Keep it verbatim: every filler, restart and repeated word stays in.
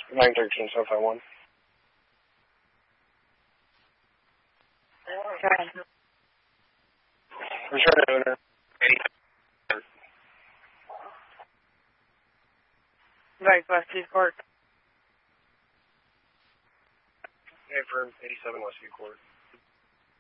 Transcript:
nine thirteen, seven five one. Return to owner. Northwest East Court. Hey, for eighty-seven Westview Court.